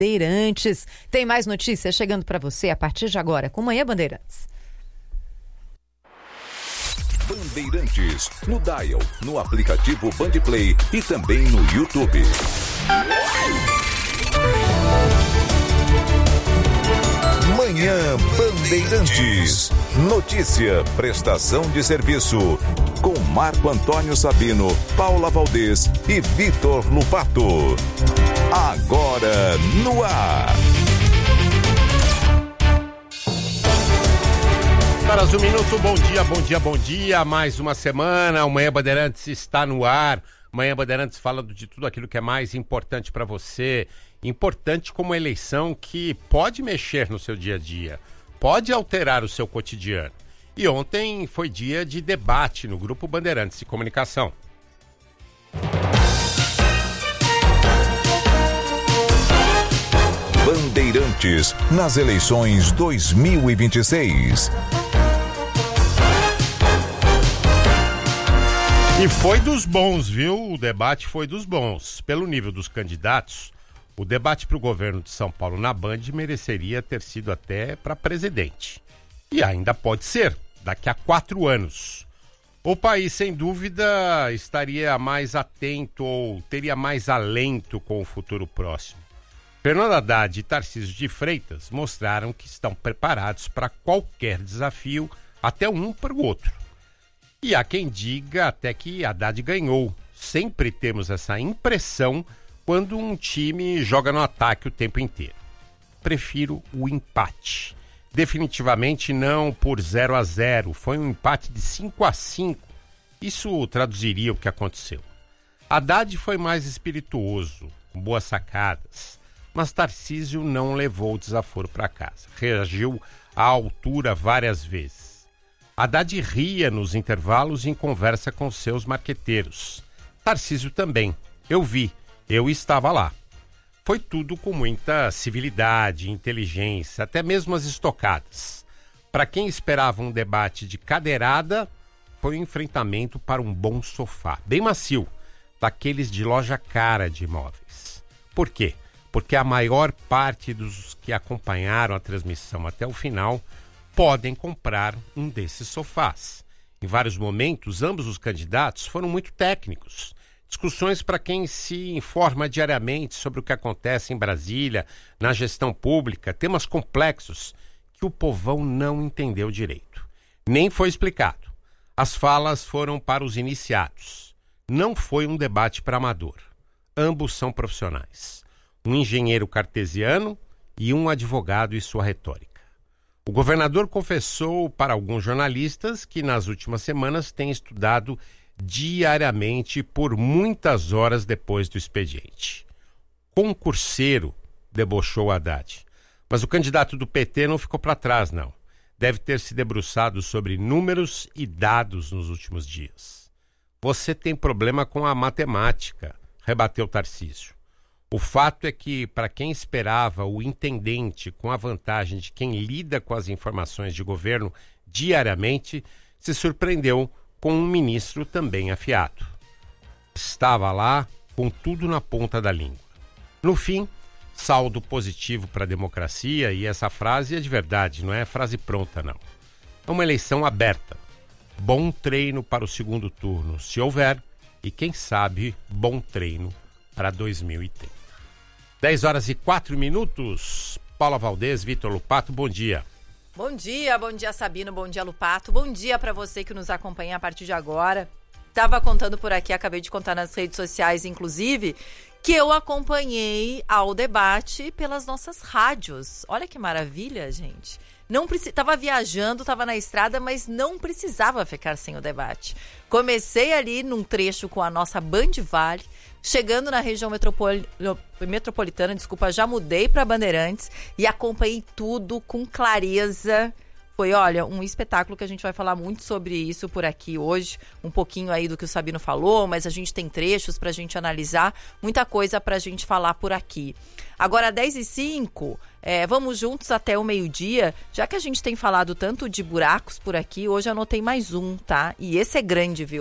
Bandeirantes. Tem mais notícias chegando para você a partir de agora com Manhã Bandeirantes. Bandeirantes, no Dial, no aplicativo Bandplay e também no YouTube. Manhã Bandeirantes. Notícia, prestação de serviço. Com Marco Antônio Sabino, Paula Valdez e Vitor Lupato. Agora no ar. Horas, 1 minuto, bom dia. Mais uma semana, o Manhã Bandeirantes está no ar. Manhã Bandeirantes falando de tudo aquilo que é mais importante para você. Importante como a eleição que pode mexer no seu dia a dia, pode alterar o seu cotidiano. E ontem foi dia de debate no Grupo Bandeirantes de Comunicação. Bandeirantes nas eleições 2026. E foi dos bons, viu? O debate foi dos bons. Pelo nível dos candidatos, o debate para o governo de São Paulo na Band mereceria ter sido até para presidente. E ainda pode ser, daqui a 4 anos. O país, sem dúvida, estaria mais atento ou teria mais alento com o futuro próximo. Fernando Haddad e Tarcísio de Freitas mostraram que estão preparados para qualquer desafio, até um para o outro. E há quem diga até que Haddad ganhou. Sempre temos essa impressão quando um time joga no ataque o tempo inteiro. Prefiro o empate. Definitivamente não por 0-0. Foi um empate de 5-5. Isso traduziria o que aconteceu. Haddad foi mais espirituoso, com boas sacadas. Mas Tarcísio não levou o desaforo para casa. Reagiu à altura várias vezes. Haddad ria nos intervalos em conversa com seus marqueteiros. Tarcísio também. Eu vi. Eu estava lá. Foi tudo com muita civilidade, inteligência, até mesmo as estocadas. Para quem esperava um debate de cadeirada, foi um enfrentamento para um bom sofá, bem macio, daqueles de loja cara de imóveis. Por quê? Porque a maior parte dos que acompanharam a transmissão até o final podem comprar um desses sofás. Em vários momentos, ambos os candidatos foram muito técnicos. Discussões para quem se informa diariamente sobre o que acontece em Brasília, na gestão pública, temas complexos que o povão não entendeu direito. Nem foi explicado. As falas foram para os iniciados. Não foi um debate para amador. Ambos são profissionais. Um engenheiro cartesiano e um advogado e sua retórica. O governador confessou para alguns jornalistas que nas últimas semanas tem estudado diariamente por muitas horas depois do expediente. Concurseiro, debochou Haddad. Mas o candidato do PT não ficou para trás, não. Deve ter se debruçado sobre números e dados nos últimos dias. Você tem problema com a matemática, rebateu Tarcísio. O fato é que, para quem esperava o intendente com a vantagem de quem lida com as informações de governo diariamente, se surpreendeu com um ministro também afiado. Estava lá com tudo na ponta da língua. No fim, saldo positivo para a democracia, e essa frase é de verdade, não é frase pronta, não. É uma eleição aberta. Bom treino para o segundo turno, se houver, e quem sabe, bom treino para 2030. 10h04. Paula Valdez, Vitor Lupato, bom dia. Bom dia Sabino, bom dia Lupato, bom dia para você que nos acompanha a partir de agora. Tava contando por aqui, acabei de contar nas redes sociais, inclusive, que eu acompanhei ao debate pelas nossas rádios. Olha que maravilha, gente. Tava viajando, tava na estrada, mas não precisava ficar sem o debate. Comecei ali num trecho com a nossa Band Vale, chegando na região metropolitana, já mudei para Bandeirantes e acompanhei tudo com clareza. Foi, olha, um espetáculo que a gente vai falar muito sobre isso por aqui hoje. Um pouquinho aí do que o Sabino falou, mas a gente tem trechos pra gente analisar. Muita coisa pra gente falar por aqui. Agora, 10h05, vamos juntos até o meio-dia. Já que a gente tem falado tanto de buracos por aqui, hoje anotei mais um, tá? E esse é grande, viu?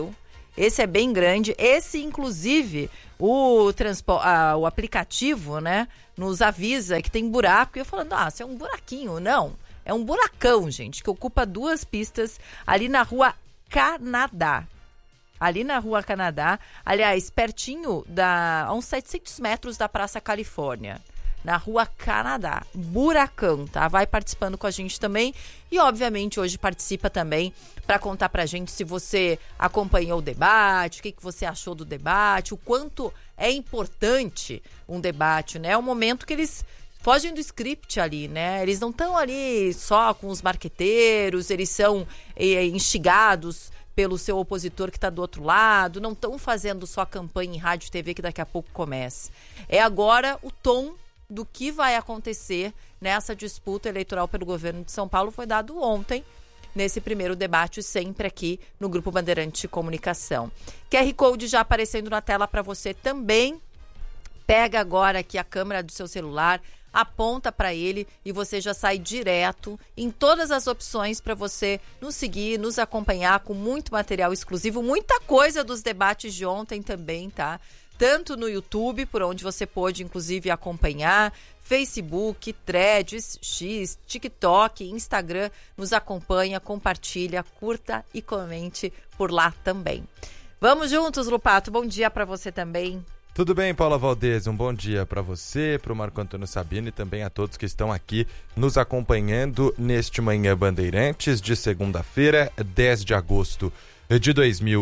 Esse é bem grande. Esse, inclusive, o aplicativo, né, nos avisa que tem buraco. E eu falando, isso é um buraquinho. Não, é um buracão, gente, que ocupa 2 pistas ali na Rua Canadá. Ali na Rua Canadá, aliás, pertinho a uns 700 metros da Praça Califórnia. Na Rua Canadá, buracão, tá? Vai participando com a gente também e, obviamente, hoje participa também para contar pra gente se você acompanhou o debate, o que você achou do debate, o quanto é importante um debate, né? É um momento que eles fogem do script ali, né? Eles não estão ali só com os marqueteiros, eles são instigados pelo seu opositor que está do outro lado, não estão fazendo só campanha em rádio e TV que daqui a pouco começa. É agora o tom do que vai acontecer nessa disputa eleitoral pelo governo de São Paulo foi dado ontem, nesse primeiro debate, sempre aqui no Grupo Bandeirante de Comunicação. QR Code já aparecendo na tela para você também. Pega agora aqui a câmera do seu celular, aponta para ele e você já sai direto em todas as opções para você nos seguir, nos acompanhar com muito material exclusivo, muita coisa dos debates de ontem também, tá? Tanto no YouTube, por onde você pôde, inclusive, acompanhar, Facebook, Threads, X, TikTok, Instagram, nos acompanha, compartilha, curta e comente por lá também. Vamos juntos, Lupato, bom dia para você também. Tudo bem, Paula Valdez? Um bom dia para você, para o Marco Antônio Sabino e também a todos que estão aqui nos acompanhando neste Manhã Bandeirantes de segunda-feira, 10 de agosto de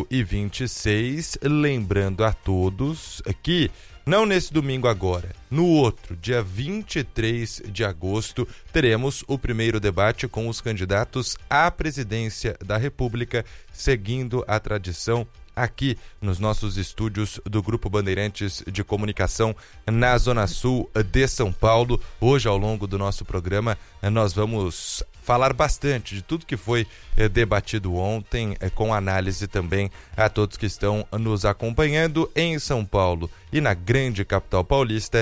2026. Lembrando a todos que, não nesse domingo agora, no outro, dia 23 de agosto, teremos o primeiro debate com os candidatos à presidência da República, seguindo a tradição aqui nos nossos estúdios do Grupo Bandeirantes de Comunicação na Zona Sul de São Paulo. Hoje, ao longo do nosso programa, nós vamos falar bastante de tudo que foi debatido ontem, com análise também a todos que estão nos acompanhando em São Paulo e na grande capital paulista.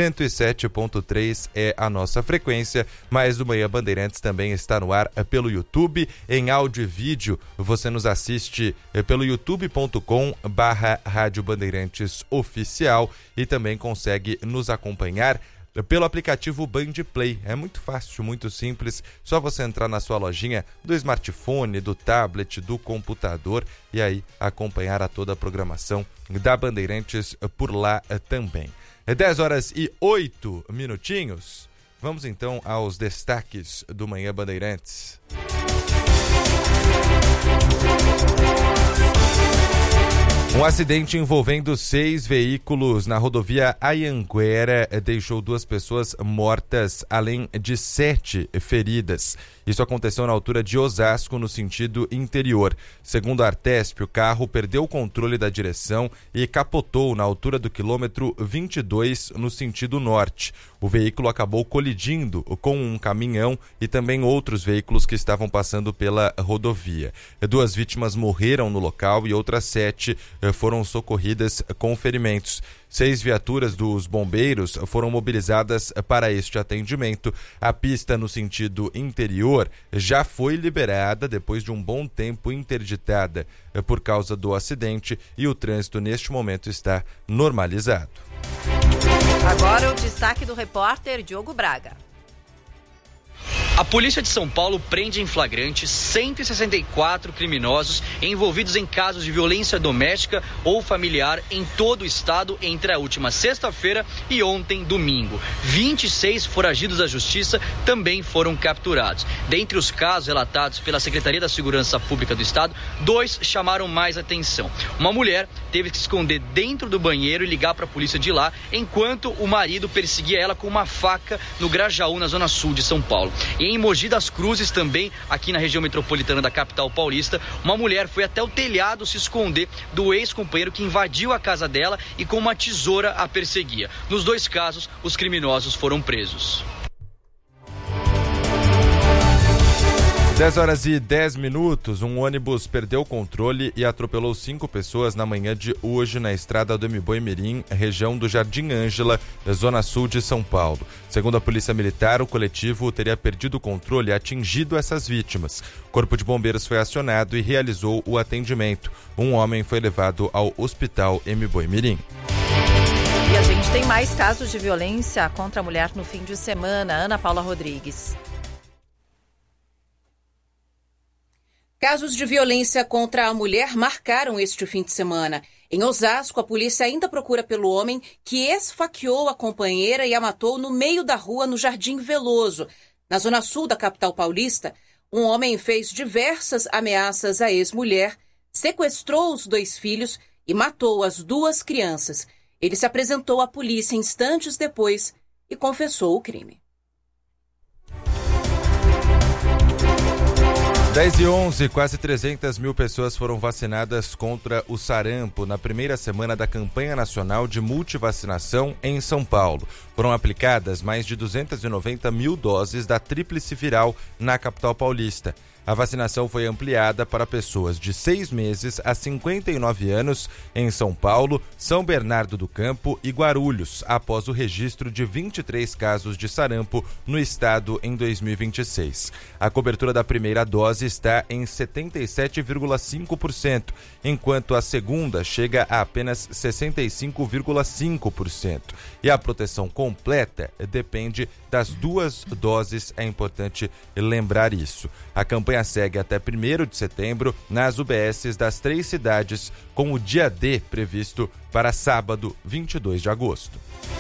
107.3 é a nossa frequência, mas o Manhã Bandeirantes também está no ar pelo YouTube, em áudio e vídeo. Você nos assiste pelo youtube.com/Rádio Bandeirantes Oficial e também consegue nos acompanhar pelo aplicativo Bandplay. É muito fácil, muito simples, só você entrar na sua lojinha do smartphone, do tablet, do computador e aí acompanhar a toda a programação da Bandeirantes por lá também. 10h08. Vamos então aos destaques do Manhã Bandeirantes. Um acidente envolvendo 6 veículos na rodovia Anhanguera deixou 2 pessoas mortas, além de 7 feridas. Isso aconteceu na altura de Osasco, no sentido interior. Segundo a Artesp, o carro perdeu o controle da direção e capotou na altura do quilômetro 22, no sentido norte. O veículo acabou colidindo com um caminhão e também outros veículos que estavam passando pela rodovia. 2 vítimas morreram no local e outras 7 foram socorridas com ferimentos. 6 viaturas dos bombeiros foram mobilizadas para este atendimento. A pista no sentido interior já foi liberada depois de um bom tempo interditada por causa do acidente e o trânsito neste momento está normalizado. Agora o destaque do repórter Diogo Braga. A polícia de São Paulo prende em flagrante 164 criminosos envolvidos em casos de violência doméstica ou familiar em todo o estado entre a última sexta-feira e ontem, domingo. 26 foragidos da justiça também foram capturados. Dentre os casos relatados pela Secretaria da Segurança Pública do Estado, 2 chamaram mais atenção. Uma mulher teve que se esconder dentro do banheiro e ligar para a polícia de lá, enquanto o marido perseguia ela com uma faca no Grajaú, na zona sul de São Paulo. E em Mogi das Cruzes, também aqui na região metropolitana da capital paulista, uma mulher foi até o telhado se esconder do ex-companheiro que invadiu a casa dela e com uma tesoura a perseguia. Nos 2 casos, os criminosos foram presos. 10h10, um ônibus perdeu o controle e atropelou 5 pessoas na manhã de hoje na estrada do Boi-Mirim, região do Jardim Ângela, zona sul de São Paulo. Segundo a Polícia Militar, o coletivo teria perdido o controle e atingido essas vítimas. O Corpo de Bombeiros foi acionado e realizou o atendimento. Um homem foi levado ao hospital Boi-Mirim. E a gente tem mais casos de violência contra a mulher no fim de semana. Ana Paula Rodrigues. Casos de violência contra a mulher marcaram este fim de semana. Em Osasco, a polícia ainda procura pelo homem que esfaqueou a companheira e a matou no meio da rua no Jardim Veloso. Na zona sul da capital paulista, um homem fez diversas ameaças à ex-mulher, sequestrou os 2 filhos e matou as 2 crianças. Ele se apresentou à polícia instantes depois e confessou o crime. 10h11, quase 300 mil pessoas foram vacinadas contra o sarampo na primeira semana da campanha nacional de multivacinação em São Paulo. Foram aplicadas mais de 290 mil doses da tríplice viral na capital paulista. A vacinação foi ampliada para pessoas de 6 meses a 59 anos em São Paulo, São Bernardo do Campo e Guarulhos, após o registro de 23 casos de sarampo no estado em 2026. A cobertura da primeira dose está em 77,5%, enquanto a segunda chega a apenas 65,5%. E a proteção completa depende das 2 doses, é importante lembrar isso. A campanha segue até 1º de setembro nas UBSs das 3 cidades, com o dia D previsto para sábado, 22 de agosto.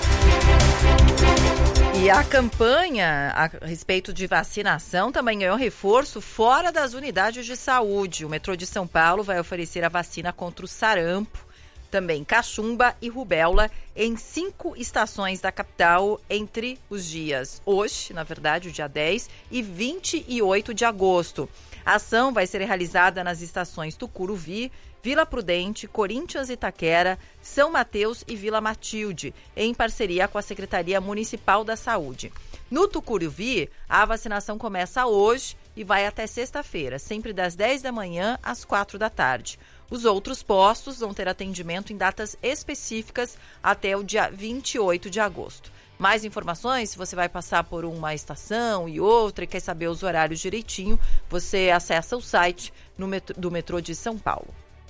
E a campanha a respeito de vacinação também ganhou reforço fora das unidades de saúde. O metrô de São Paulo vai oferecer a vacina contra o sarampo, também cachumba e rubéola em 5 estações da capital entre os dias hoje, na verdade, o dia 10 e 28 de agosto. A ação vai ser realizada nas estações Tucuruvi, Vila Prudente, Corinthians Itaquera, São Mateus e Vila Matilde, em parceria com a Secretaria Municipal da Saúde. No Tucuruvi, a vacinação começa hoje e vai até sexta-feira, sempre das 10 da manhã às 4 da tarde. Os outros postos vão ter atendimento em datas específicas até o dia 28 de agosto. Mais informações, se você vai passar por uma estação e outra e quer saber os horários direitinho, você acessa o site do metrô de São Paulo.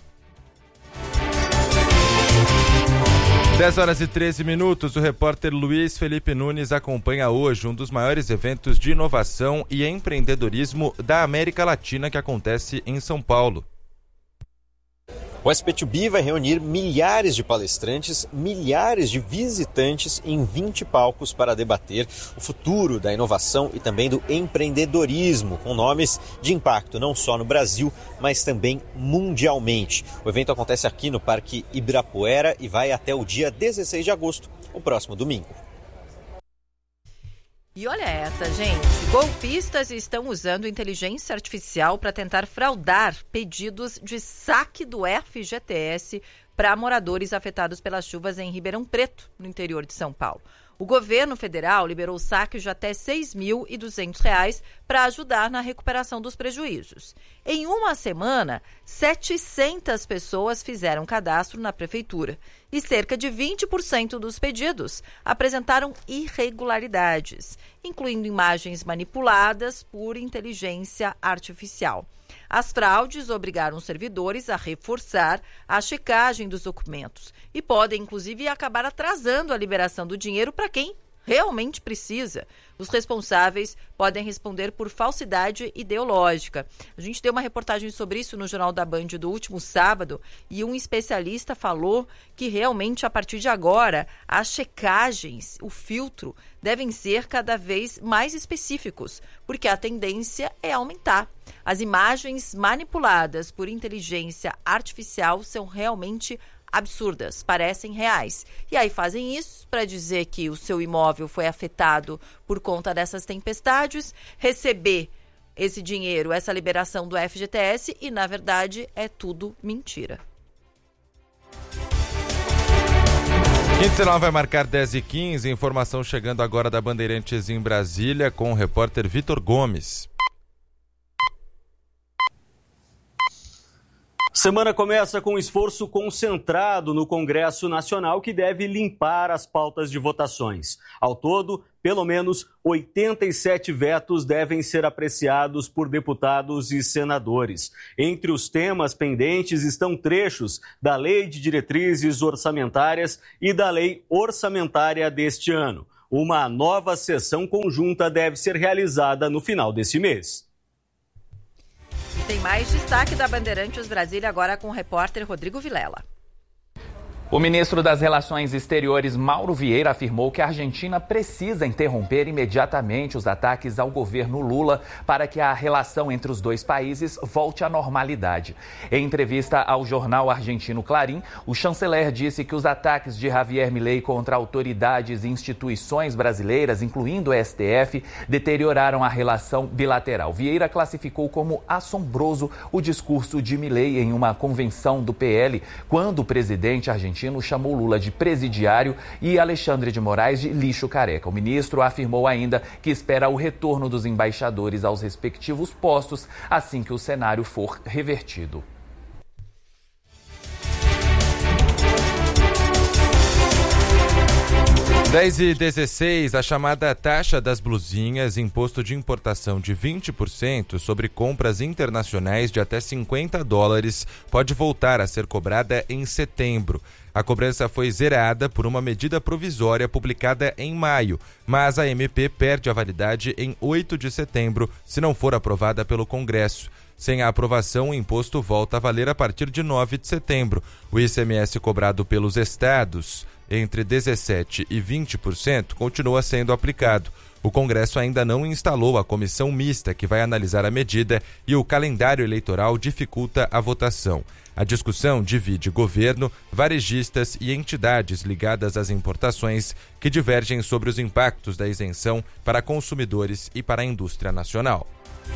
10h13, o repórter Luiz Felipe Nunes acompanha hoje um dos maiores eventos de inovação e empreendedorismo da América Latina que acontece em São Paulo. O SP2B vai reunir milhares de palestrantes, milhares de visitantes em 20 palcos para debater o futuro da inovação e também do empreendedorismo, com nomes de impacto não só no Brasil, mas também mundialmente. O evento acontece aqui no Parque Ibirapuera e vai até o dia 16 de agosto, o próximo domingo. E olha essa, gente. Golpistas estão usando inteligência artificial para tentar fraudar pedidos de saque do FGTS para moradores afetados pelas chuvas em Ribeirão Preto, no interior de São Paulo. O governo federal liberou saques de até R$ 6.200 para ajudar na recuperação dos prejuízos. Em uma semana, 700 pessoas fizeram cadastro na prefeitura e cerca de 20% dos pedidos apresentaram irregularidades, incluindo imagens manipuladas por inteligência artificial. As fraudes obrigaram os servidores a reforçar a checagem dos documentos e podem, inclusive, acabar atrasando a liberação do dinheiro para quem realmente precisa. Os responsáveis podem responder por falsidade ideológica. A gente deu uma reportagem sobre isso no Jornal da Band do último sábado e um especialista falou que realmente, a partir de agora, as checagens, o filtro, devem ser cada vez mais específicos, porque a tendência é aumentar. As imagens manipuladas por inteligência artificial são realmente absurdas, parecem reais. E aí fazem isso para dizer que o seu imóvel foi afetado por conta dessas tempestades, receber esse dinheiro, essa liberação do FGTS e, na verdade, é tudo mentira. Quinta vai marcar 10h15, informação chegando agora da Bandeirantes em Brasília com o repórter Vitor Gomes. Semana começa com um esforço concentrado no Congresso Nacional que deve limpar as pautas de votações. Ao todo, pelo menos 87 vetos devem ser apreciados por deputados e senadores. Entre os temas pendentes estão trechos da Lei de Diretrizes Orçamentárias e da Lei Orçamentária deste ano. Uma nova sessão conjunta deve ser realizada no final desse mês. Tem mais destaque da Bandeirantes Brasília agora com o repórter Rodrigo Vilela. O ministro das Relações Exteriores, Mauro Vieira, afirmou que a Argentina precisa interromper imediatamente os ataques ao governo Lula para que a relação entre os dois países volte à normalidade. Em entrevista ao jornal argentino Clarín, o chanceler disse que os ataques de Javier Milei contra autoridades e instituições brasileiras, incluindo o STF, deterioraram a relação bilateral. Vieira classificou como assombroso o discurso de Milei em uma convenção do PL, quando o presidente argentino chamou Lula de presidiário e Alexandre de Moraes de lixo careca. O ministro afirmou ainda que espera o retorno dos embaixadores aos respectivos postos assim que o cenário for revertido. Dez e 16, a chamada taxa das blusinhas, imposto de importação de 20% sobre compras internacionais de até $50, pode voltar a ser cobrada em setembro. A cobrança foi zerada por uma medida provisória publicada em maio, mas a MP perde a validade em 8 de setembro, se não for aprovada pelo Congresso. Sem a aprovação, o imposto volta a valer a partir de 9 de setembro. O ICMS cobrado pelos estados, entre 17% e 20%, continua sendo aplicado. O Congresso ainda não instalou a comissão mista que vai analisar a medida e o calendário eleitoral dificulta a votação. A discussão divide governo, varejistas e entidades ligadas às importações que divergem sobre os impactos da isenção para consumidores e para a indústria nacional.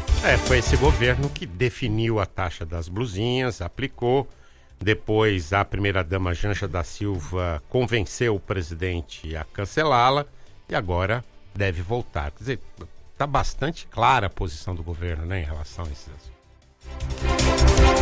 Foi esse governo que definiu a taxa das blusinhas, aplicou. Depois, a primeira-dama Janja da Silva convenceu o presidente a cancelá-la e agora deve voltar. Quer dizer, está bastante clara a posição do governo, né, em relação a esses assuntos.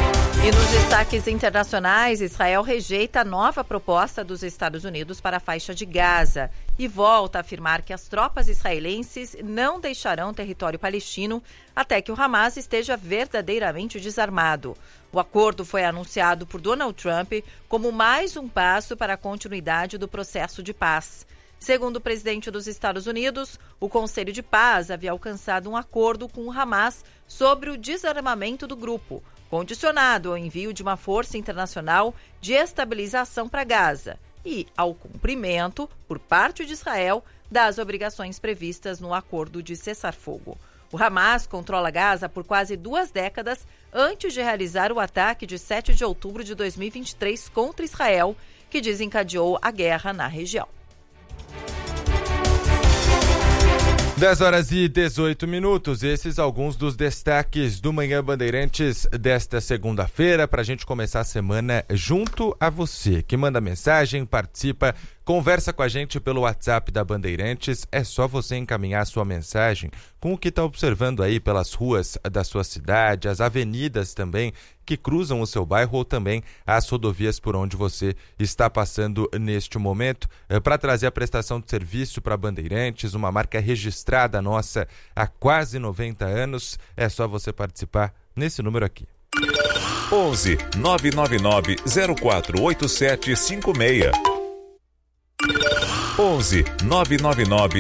E nos destaques internacionais, Israel rejeita a nova proposta dos Estados Unidos para a faixa de Gaza e volta a afirmar que as tropas israelenses não deixarão território palestino até que o Hamas esteja verdadeiramente desarmado. O acordo foi anunciado por Donald Trump como mais um passo para a continuidade do processo de paz. Segundo o presidente dos Estados Unidos, o Conselho de Paz havia alcançado um acordo com o Hamas sobre o desarmamento do grupo, condicionado ao envio de uma força internacional de estabilização para Gaza e ao cumprimento, por parte de Israel, das obrigações previstas no acordo de cessar-fogo. O Hamas controla Gaza por quase 2 décadas antes de realizar o ataque de 7 de outubro de 2023 contra Israel, que desencadeou a guerra na região. 10 horas e 18 minutos, esses alguns dos destaques do Manhã Bandeirantes desta segunda-feira, para a gente começar a semana junto a você, que manda mensagem, participa, conversa com a gente pelo WhatsApp da Bandeirantes. É só você encaminhar a sua mensagem com o que está observando aí pelas ruas da sua cidade, as avenidas também que cruzam o seu bairro ou também as rodovias por onde você está passando neste momento, para trazer a prestação de serviço para Bandeirantes, uma marca registrada nossa há quase 90 anos. É só você participar nesse número aqui. 11 999 048756. 11 999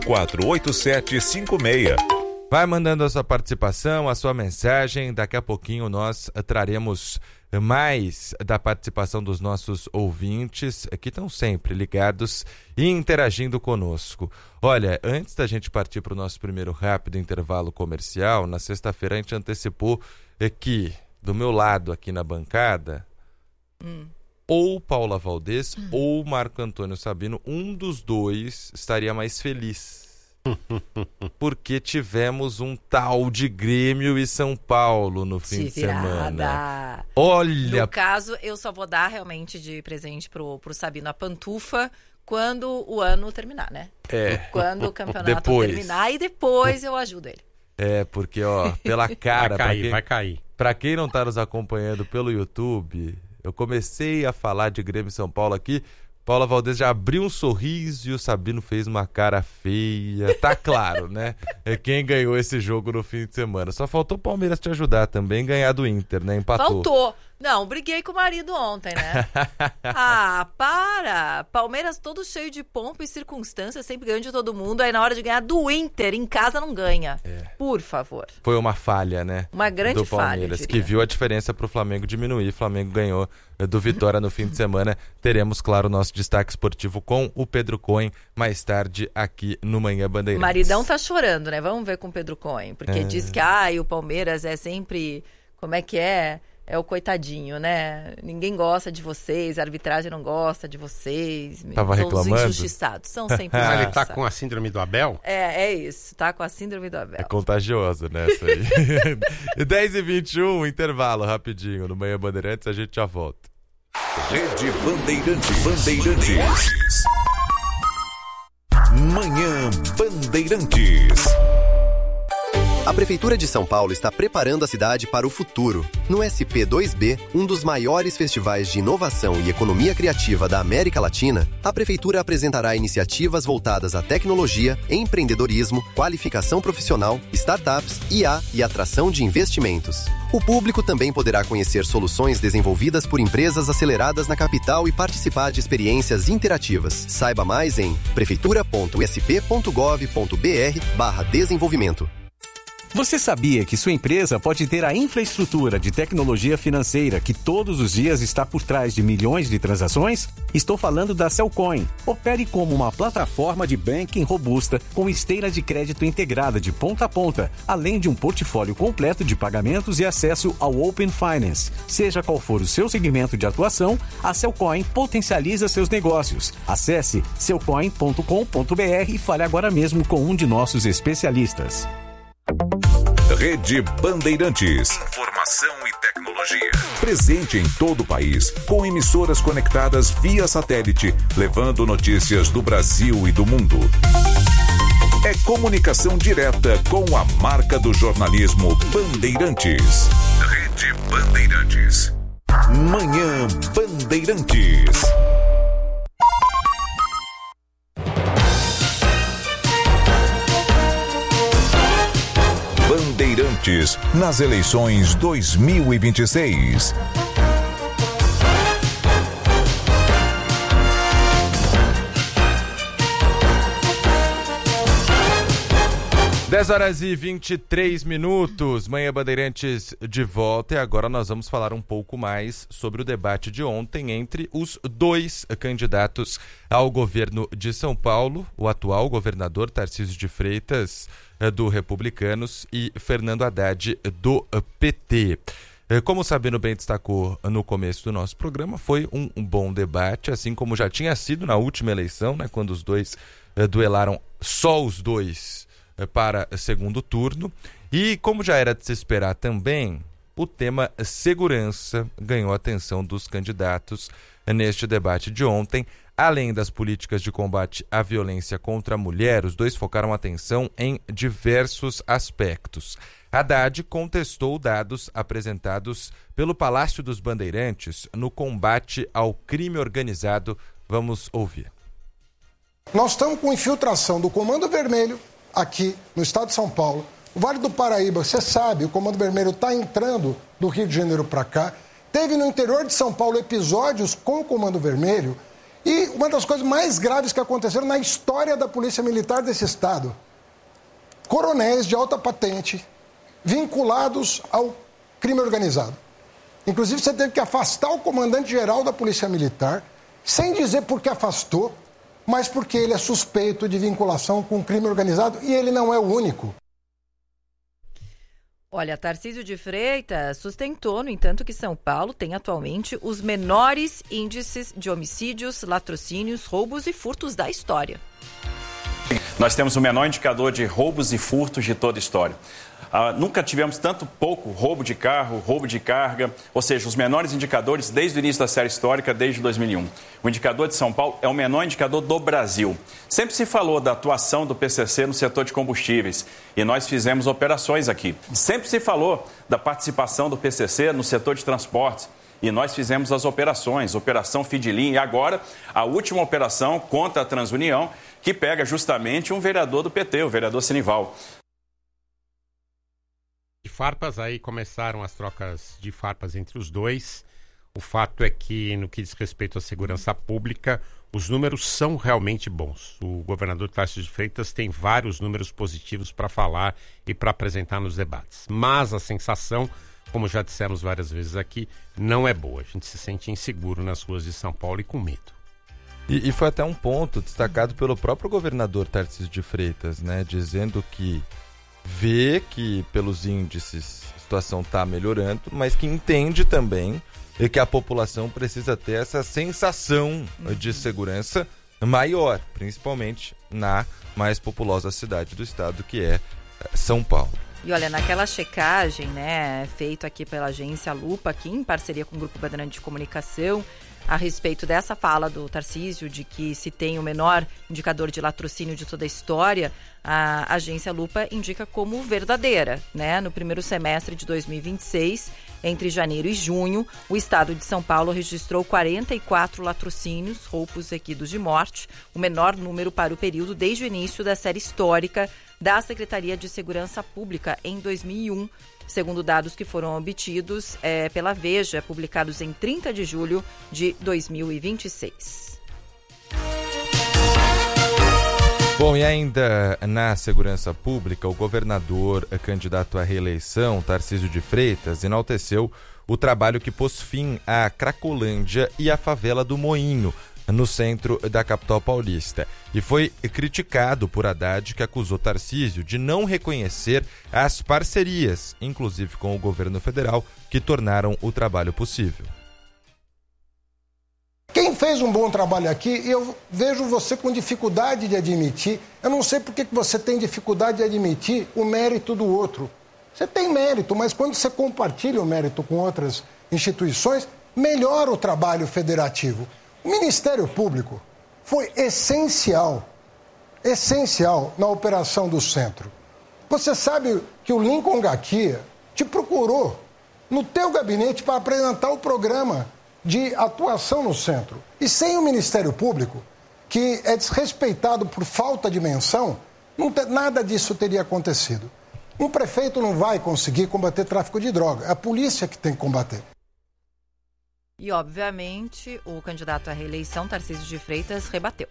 048756. Vai mandando a sua participação, a sua mensagem. Daqui a pouquinho nós traremos mais da participação dos nossos ouvintes, que estão sempre ligados e interagindo conosco. Olha, antes da gente partir para o nosso primeiro rápido intervalo comercial, na sexta-feira a gente antecipou que, do meu lado aqui na bancada, ou Paula Valdez ou Marco Antônio Sabino, um dos dois estaria mais feliz. Porque tivemos um tal de Grêmio e São Paulo no fim de semana. Olha! No caso, eu só vou dar realmente de presente pro Sabino a pantufa quando o ano terminar, né? Quando o campeonato terminar, e depois eu ajudo ele. Porque, ó, pela cara... Vai cair. Pra quem não tá nos acompanhando pelo YouTube, eu comecei a falar de Grêmio e São Paulo aqui. Paula Valdez já abriu um sorriso e o Sabino fez uma cara feia. Tá claro, né? É quem ganhou esse jogo no fim de semana. Só faltou o Palmeiras te ajudar também, ganhar do Inter, né? Empatou. Faltou. Não, briguei com o marido ontem, né? Ah, para! Palmeiras todo cheio de pompa e circunstância, sempre ganhando de todo mundo. Aí na hora de ganhar do Inter, em casa não ganha. Por favor. Foi uma falha, né? Uma grande do Palmeiras, falha, que viu a diferença pro Flamengo diminuir. O Flamengo ganhou do Vitória no fim de semana. Teremos, claro, o nosso destaque esportivo com o Pedro Cohen mais tarde aqui no Manhã Bandeirantes. O maridão tá chorando, né? Vamos ver com o Pedro Cohen. Porque diz que o Palmeiras é sempre... Como é que é? É o coitadinho, né? Ninguém gosta de vocês, a arbitragem não gosta de vocês. Tava são reclamando? os injustiçados, são sempre os Ele injustiçados. tá com a síndrome do Abel? É isso, tá com a síndrome do Abel. É contagioso, né? Isso aí. 10h21, intervalo rapidinho. No Manhã Bandeirantes a gente já volta. Rede Bandeirantes. Manhã Bandeirantes. A Prefeitura de São Paulo está preparando a cidade para o futuro. No SP2B, um dos maiores festivais de inovação e economia criativa da América Latina, a Prefeitura apresentará iniciativas voltadas à tecnologia, empreendedorismo, qualificação profissional, startups, IA e atração de investimentos. O público também poderá conhecer soluções desenvolvidas por empresas aceleradas na capital e participar de experiências interativas. Saiba mais em prefeitura.sp.gov.br/desenvolvimento. Você sabia que sua empresa pode ter a infraestrutura de tecnologia financeira que todos os dias está por trás de milhões de transações? Estou falando da Cellcoin. Opere como uma plataforma de banking robusta com esteira de crédito integrada de ponta a ponta, além de um portfólio completo de pagamentos e acesso ao Open Finance. Seja qual for o seu segmento de atuação, a Cellcoin potencializa seus negócios. Acesse cellcoin.com.br e fale agora mesmo com um de nossos especialistas. Rede Bandeirantes. Informação e tecnologia. Presente em todo o país, com emissoras conectadas via satélite, levando notícias do Brasil e do mundo. É comunicação direta com a marca do jornalismo Bandeirantes. Rede Bandeirantes. Manhã Bandeirantes. Bandeirantes nas eleições 2026. Dez horas e 23 minutos, Manhã Bandeirantes de volta, e agora nós vamos falar um pouco mais sobre o debate de ontem entre os dois candidatos ao governo de São Paulo, o atual governador Tarcísio de Freitas, do Republicanos, e Fernando Haddad, do PT. Como o Sabino bem destacou no começo do nosso programa, foi um bom debate, assim como já tinha sido na última eleição, né, quando os dois duelaram, só os dois, para segundo turno. E como já era de se esperar também, o tema segurança ganhou a atenção dos candidatos neste debate de ontem. Além das políticas de combate à violência contra a mulher, os dois focaram atenção em diversos aspectos. Haddad contestou dados apresentados pelo Palácio dos Bandeirantes no combate ao crime organizado. Vamos ouvir. Nós estamos com infiltração do Comando Vermelho aqui no estado de São Paulo. O Vale do Paraíba, você sabe, o Comando Vermelho está entrando do Rio de Janeiro para cá. Teve no interior de São Paulo episódios com o Comando Vermelho. E uma das coisas mais graves que aconteceram na história da Polícia Militar desse estado. Coronéis de alta patente vinculados ao crime organizado. Inclusive, você teve que afastar o comandante-geral da Polícia Militar, sem dizer por que afastou, mas porque ele é suspeito de vinculação com o crime organizado, e ele não é o único. Olha, Tarcísio de Freitas sustentou, no entanto, que São Paulo tem atualmente os menores índices de homicídios, latrocínios, roubos e furtos da história. Nós temos o menor indicador de roubos e furtos de toda a história. Nunca tivemos tanto pouco roubo de carro, roubo de carga, ou seja, os menores indicadores desde o início da série histórica, desde 2001. O indicador de São Paulo é o menor indicador do Brasil. Sempre se falou da atuação do PCC no setor de combustíveis e nós fizemos operações aqui. Sempre se falou da participação do PCC no setor de transportes e nós fizemos as operações, Operação Fidelim e agora a última operação contra a Transunião, que pega justamente um vereador do PT, o vereador Senival. De farpas, aí começaram as trocas de farpas entre os dois. O fato é que, no que diz respeito à segurança pública, os números são realmente bons. O governador Tarcísio de Freitas tem vários números positivos para falar e para apresentar nos debates. Mas a sensação, como já dissemos várias vezes aqui, não é boa. A gente se sente inseguro nas ruas de São Paulo e com medo. E foi até um ponto destacado pelo próprio governador Tarcísio de Freitas, né, dizendo que vê que pelos índices a situação está melhorando, mas que entende também que a população precisa ter essa sensação de segurança maior, principalmente na mais populosa cidade do estado, que é São Paulo. E olha, naquela checagem, né, feita aqui pela agência Lupa, aqui em parceria com o Grupo Bandeirante de Comunicação, a respeito dessa fala do Tarcísio, de que se tem o menor indicador de latrocínio de toda a história, a agência Lupa indica como verdadeira, né? No primeiro semestre de 2026, entre janeiro e junho, o estado de São Paulo registrou 44 latrocínios, roubos seguidos de morte, o menor número para o período desde o início da série histórica da Secretaria de Segurança Pública em 2001, segundo dados que foram obtidos pela Veja, publicados em 30 de julho de 2026. Bom, e ainda na segurança pública, o governador candidato à reeleição, Tarcísio de Freitas, enalteceu o trabalho que pôs fim à Cracolândia e à favela do Moinho, no centro da capital paulista. E foi criticado por Haddad, que acusou Tarcísio de não reconhecer as parcerias, inclusive com o governo federal, que tornaram o trabalho possível. Quem fez um bom trabalho aqui, eu vejo você com dificuldade de admitir, eu não sei por que você tem dificuldade de admitir o mérito do outro. Você tem mérito, mas quando você compartilha o mérito com outras instituições, melhora o trabalho federativo. O Ministério Público foi essencial na operação do centro. Você sabe que o Lincoln Gaquia te procurou no teu gabinete para apresentar o programa de atuação no centro. E sem o Ministério Público, que é desrespeitado por falta de menção, nada disso teria acontecido. Um prefeito não vai conseguir combater tráfico de droga, é a polícia que tem que combater. E, obviamente, o candidato à reeleição, Tarcísio de Freitas, rebateu.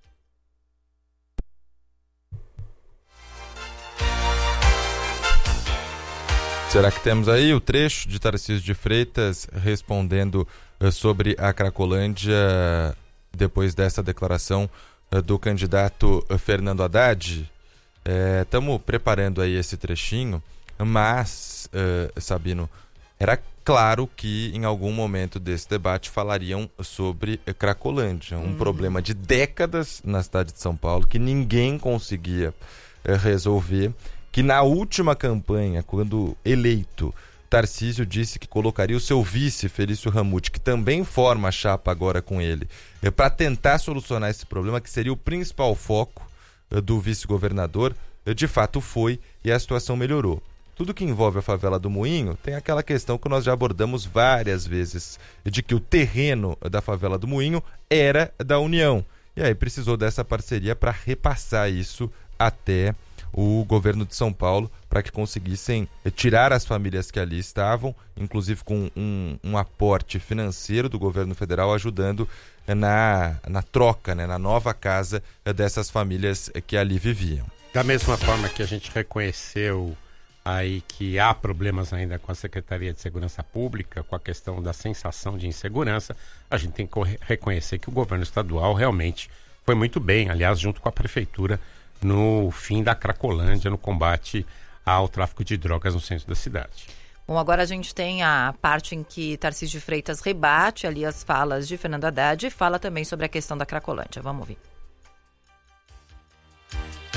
Será que temos aí o trecho de Tarcísio de Freitas respondendo sobre a Cracolândia depois dessa declaração do candidato Fernando Haddad? Estamos preparando aí esse trechinho, mas, Sabino, era claro que em algum momento desse debate falariam sobre Cracolândia, um problema de décadas na cidade de São Paulo que ninguém conseguia resolver, que na última campanha, quando eleito, Tarcísio disse que colocaria o seu vice, Felício Ramute, que também forma a chapa agora com ele, para tentar solucionar esse problema, que seria o principal foco do vice-governador. De fato foi, e a situação melhorou. Tudo que envolve a favela do Moinho tem aquela questão que nós já abordamos várias vezes, de que o terreno da favela do Moinho era da União. E aí precisou dessa parceria para repassar isso até o governo de São Paulo, para que conseguissem tirar as famílias que ali estavam, inclusive com um aporte financeiro do governo federal, ajudando na troca, né, na nova casa dessas famílias que ali viviam. Da mesma forma que a gente reconheceu aí que há problemas ainda com a Secretaria de Segurança Pública, com a questão da sensação de insegurança, a gente tem que reconhecer que o governo estadual realmente foi muito bem, aliás, junto com a prefeitura, no fim da Cracolândia, no combate ao tráfico de drogas no centro da cidade. Bom, agora a gente tem a parte em que Tarcísio de Freitas rebate ali as falas de Fernando Haddad e fala também sobre a questão da Cracolândia. Vamos ouvir.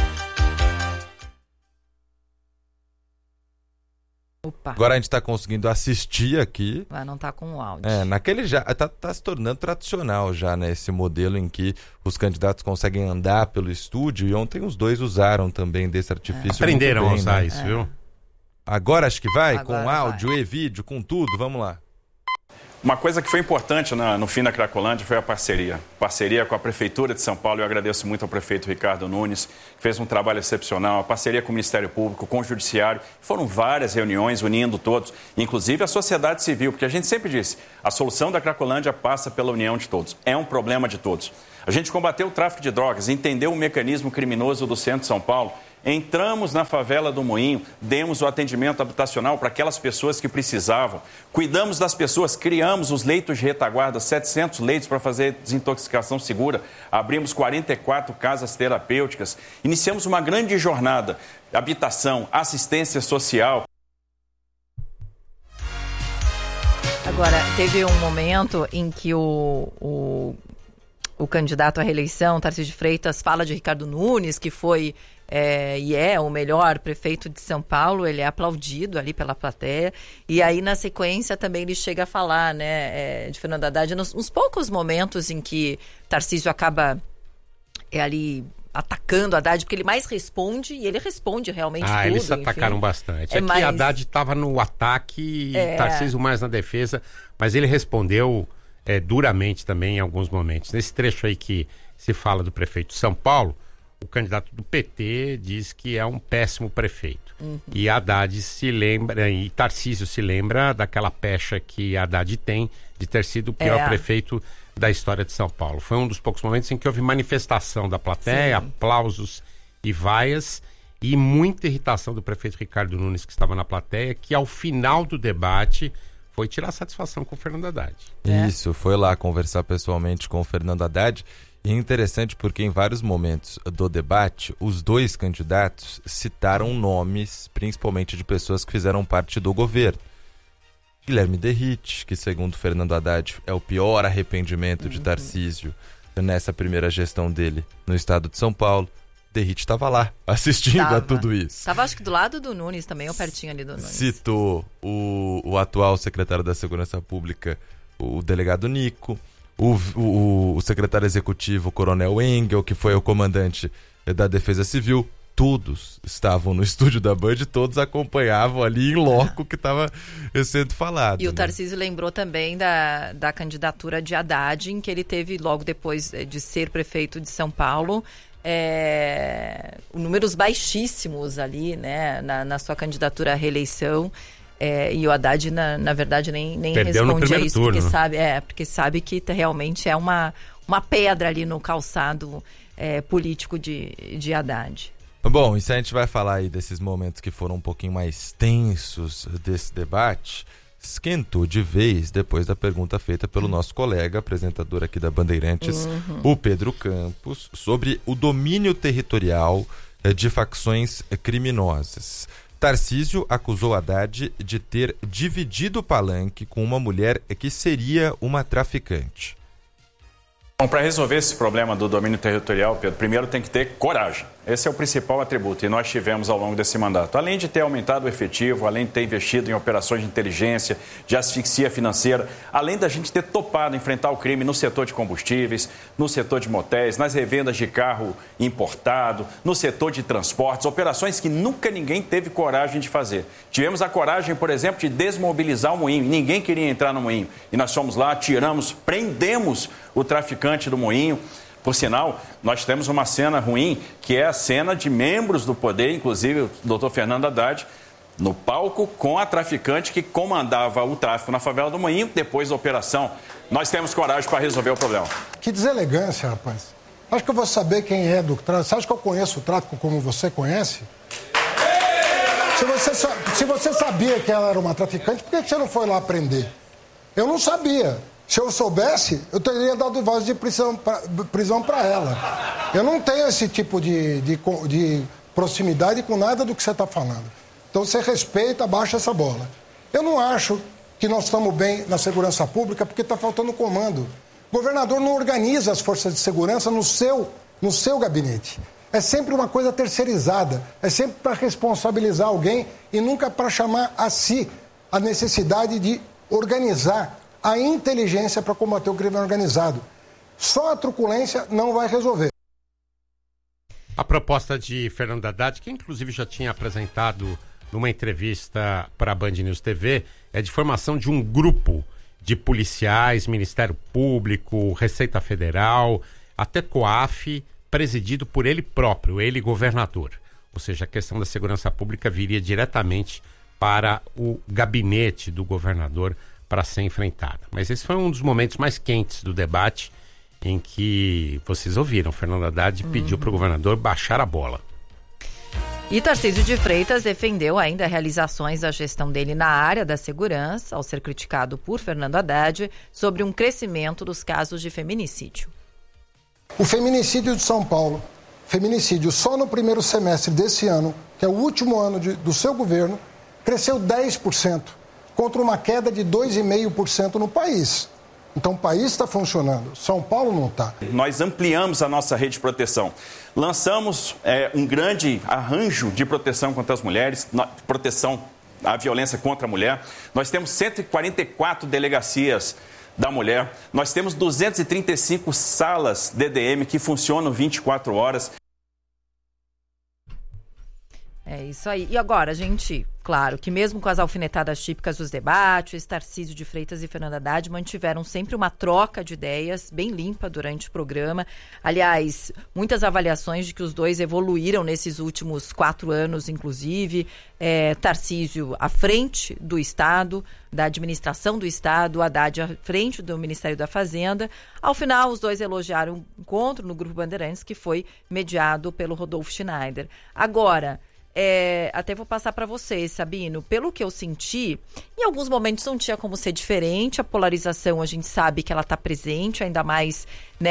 Opa. Agora a gente está conseguindo assistir aqui. Mas não está com o áudio. Naquele já tá se tornando tradicional já, né? Esse modelo em que os candidatos conseguem andar pelo estúdio, e ontem os dois usaram também desse artifício. Aprenderam a usar, né? isso, viu? Agora acho que vai, Agora com áudio e vídeo, com tudo, vamos lá. Uma coisa que foi importante no fim da Cracolândia foi a parceria. Parceria com a Prefeitura de São Paulo. Eu agradeço muito ao prefeito Ricardo Nunes, que fez um trabalho excepcional. A parceria com o Ministério Público, com o Judiciário. Foram várias reuniões unindo todos, inclusive a sociedade civil, porque a gente sempre disse, a solução da Cracolândia passa pela união de todos. É um problema de todos. A gente combateu o tráfico de drogas, entendeu o mecanismo criminoso do centro de São Paulo. Entramos na favela do Moinho, demos o atendimento habitacional para aquelas pessoas que precisavam. Cuidamos das pessoas, criamos os leitos de retaguarda, 700 leitos para fazer desintoxicação segura. Abrimos 44 casas terapêuticas. Iniciamos uma grande jornada, habitação, assistência social. Agora, teve um momento em que o candidato à reeleição, Tarcísio de Freitas, fala de Ricardo Nunes, que foi e é o melhor prefeito de São Paulo. Ele é aplaudido ali pela plateia. E aí, na sequência, também ele chega a falar, né, de Fernando Haddad, nos poucos momentos em que Tarcísio acaba ali atacando Haddad, porque ele mais responde, e ele responde realmente tudo. Eles se atacaram bastante. É que Haddad estava no ataque e Tarcísio mais na defesa, mas ele respondeu duramente também em alguns momentos. Nesse trecho aí que se fala do prefeito de São Paulo, o candidato do PT diz que é um péssimo prefeito. E Haddad se lembra, e Tarcísio se lembra daquela pecha que Haddad tem de ter sido o pior prefeito da história de São Paulo. Foi um dos poucos momentos em que houve manifestação da plateia, aplausos e vaias, e muita irritação do prefeito Ricardo Nunes, que estava na plateia, que ao final do debate foi tirar satisfação com o Fernando Haddad. Isso, foi lá conversar pessoalmente com o Fernando Haddad. E é interessante porque em vários momentos do debate, os dois candidatos citaram nomes, principalmente de pessoas que fizeram parte do governo. Guilherme Derrite, que segundo Fernando Haddad é o pior arrependimento de Tarcísio nessa primeira gestão dele no estado de São Paulo. Derrite estava lá, assistindo a tudo isso. Estava, acho que do lado do Nunes também, ou pertinho ali do Nunes. Citou o atual secretário da Segurança Pública, o delegado Nico, o secretário executivo, o coronel Engel, que foi o comandante da Defesa Civil. Todos estavam no estúdio da Band, todos acompanhavam ali em loco o que estava sendo falado. E o Tarcísio lembrou também da candidatura de Haddad, em que ele teve logo depois de ser prefeito de São Paulo, números baixíssimos ali, né, na sua candidatura à reeleição. E o Haddad, na verdade, nem responde a isso, turno. Porque sabe que realmente é uma pedra ali no calçado político de Haddad. Bom, e se a gente vai falar aí desses momentos que foram um pouquinho mais tensos desse debate, esquentou de vez depois da pergunta feita pelo nosso colega, apresentador aqui da Bandeirantes, o Pedro Campos, sobre o domínio territorial de facções criminosas. Tarcísio acusou Haddad de ter dividido o palanque com uma mulher que seria uma traficante. Bom, para resolver esse problema do domínio territorial, Pedro, primeiro tem que ter coragem. Esse é o principal atributo e nós tivemos ao longo desse mandato. Além de ter aumentado o efetivo, além de ter investido em operações de inteligência, de asfixia financeira, além da gente ter topado enfrentar o crime no setor de combustíveis, no setor de motéis, nas revendas de carro importado, no setor de transportes, operações que nunca ninguém teve coragem de fazer. Tivemos a coragem, por exemplo, de desmobilizar o Moinho. Ninguém queria entrar no Moinho. E nós fomos lá, tiramos, prendemos o traficante do Moinho. Por sinal, nós temos uma cena ruim, que é a cena de membros do poder, inclusive o doutor Fernando Haddad, no palco com a traficante que comandava o tráfico na favela do Moinho, depois da operação. Nós temos coragem para resolver o problema. Que deselegância, rapaz. Acho que eu vou saber quem é do tráfico. Você acha que eu conheço o tráfico como você conhece? Se você sabia que ela era uma traficante, por que você não foi lá prender? Eu não sabia. Se eu soubesse, eu teria dado voz de prisão para ela. Eu não tenho esse tipo de proximidade com nada do que você está falando. Então você respeita, abaixa essa bola. Eu não acho que nós estamos bem na segurança pública porque está faltando comando. O governador não organiza as forças de segurança no seu gabinete. É sempre uma coisa terceirizada, é sempre para responsabilizar alguém e nunca para chamar a si a necessidade de organizar a inteligência para combater o crime organizado. Só a truculência não vai resolver. A proposta de Fernando Haddad, que inclusive já tinha apresentado numa entrevista para a Band News TV, é de formação de um grupo de policiais, Ministério Público, Receita Federal, até COAF, presidido por ele próprio, ele governador. Ou seja, a questão da segurança pública viria diretamente para o gabinete do governador para ser enfrentada. Mas esse foi um dos momentos mais quentes do debate, em que vocês ouviram, Fernando Haddad pediu para o governador baixar a bola. E Tarcísio de Freitas defendeu ainda realizações da gestão dele na área da segurança, ao ser criticado por Fernando Haddad sobre um crescimento dos casos de feminicídio. O feminicídio de São Paulo, feminicídio só no primeiro semestre desse ano, que é o último ano do seu governo, cresceu 10%, contra uma queda de 2,5% no país. Então o país está funcionando, São Paulo não está. Nós ampliamos a nossa rede de proteção. Lançamos um grande arranjo de proteção contra as mulheres, proteção à violência contra a mulher. Nós temos 144 delegacias da mulher. Nós temos 235 salas DDM que funcionam 24 horas. É isso aí. E agora, gente, claro que mesmo com as alfinetadas típicas dos debates, Tarcísio de Freitas e Fernando Haddad mantiveram sempre uma troca de ideias bem limpa durante o programa. Aliás, muitas avaliações de que os dois evoluíram nesses últimos 4 anos, inclusive. Tarcísio à frente do Estado, da administração do Estado, Haddad à frente do Ministério da Fazenda. Ao final, os dois elogiaram um encontro no Grupo Bandeirantes, que foi mediado pelo Rodolfo Schneider. Agora, até vou passar para vocês, Sabino, pelo que eu senti, em alguns momentos não tinha como ser diferente, a polarização a gente sabe que ela está presente, ainda mais